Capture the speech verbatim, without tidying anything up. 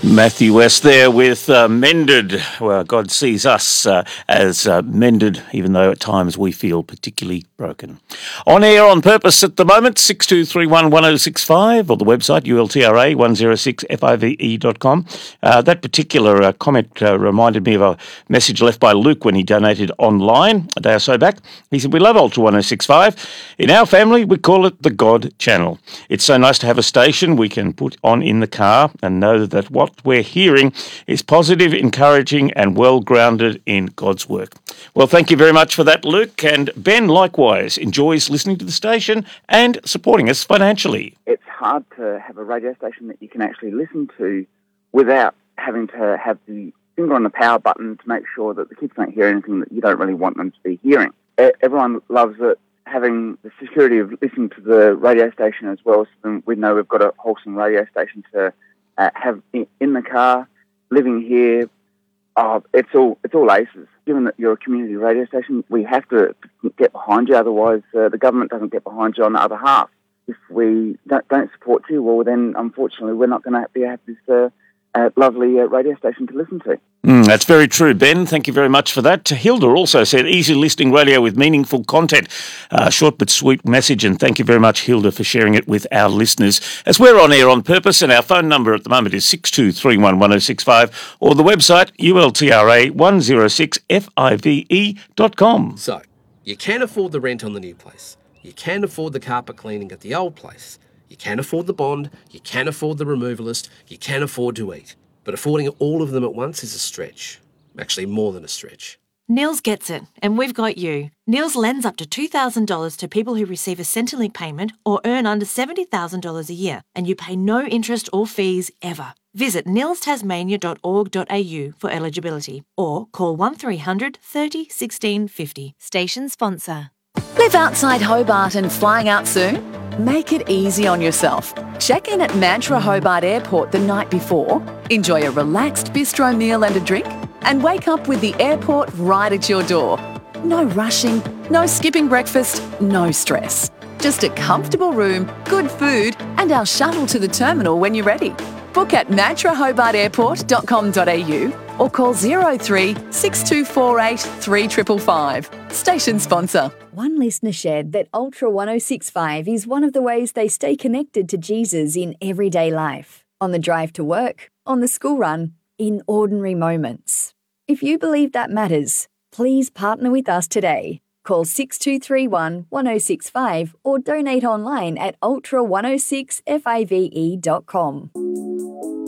Matthew West there with uh, Mended. Well, God sees us uh, as uh, mended, even though at times we feel particularly broken. On air on purpose at the moment, six two three one, one oh six five, or the website U L T R A one oh six F I V E dot com. Uh, that particular uh, comment uh, reminded me of a message left by Luke when he donated online a day or so back. He said, "We love Ultra one oh six five. In our family, we call it the God Channel. It's so nice to have a station we can put on in the car and know that what we're hearing is positive, encouraging and well-grounded in God's work." Well, thank you very much for that, Luke. And Ben, likewise, enjoys listening to the station and supporting us financially. It's hard to have a radio station that you can actually listen to without having to have the finger on the power button to make sure that the kids don't hear anything that you don't really want them to be hearing. Everyone loves it, having the security of listening to the radio station as well, so we know we've got a wholesome radio station to Uh, have in, in the car, living here. Oh, it's all it's all aces. Given that you're a community radio station, we have to get behind you. Otherwise, uh, the government doesn't get behind you on the other half. If we don't, don't support you, well, then unfortunately, we're not going to be have this uh, uh, lovely uh, radio station to listen to. Mm, that's very true, Ben. Thank you very much for that. Hilda also said, easy listening radio with meaningful content. Uh, short but sweet message, and thank you very much, Hilda, for sharing it with our listeners. As we're on air on purpose, and our phone number at the moment is six two three one, one oh six five, or the website U L T R A one oh six F I V E dot com. So, you can afford the rent on the new place. You can afford the carpet cleaning at the old place. You can afford the bond. You can afford the removalist. You can afford to eat. But affording all of them at once is a stretch. Actually, more than a stretch. Niels gets it, and we've got you. Niels lends up to two thousand dollars to people who receive a Centrelink payment or earn under seventy thousand dollars a year, and you pay no interest or fees ever. Visit nils tasmania dot org dot a u for eligibility or call one three hundred, thirty, sixteen fifty. Station sponsor. Live outside Hobart and flying out soon? Make it easy on yourself. Check in at Mantra Hobart Airport the night before, enjoy a relaxed bistro meal and a drink, and wake up with the airport right at your door. No rushing, no skipping breakfast, no stress. Just a comfortable room, good food, and our shuttle to the terminal when you're ready. Book at mantra hobart airport dot com dot a u or call zero three, six two four eight, three five five five. Station sponsor. One listener shared that Ultra one oh six five is one of the ways they stay connected to Jesus in everyday life, on the drive to work, on the school run, in ordinary moments. If you believe that matters, please partner with us today. Call six two three one, one oh six five or donate online at ultra one oh six F I V E dot com.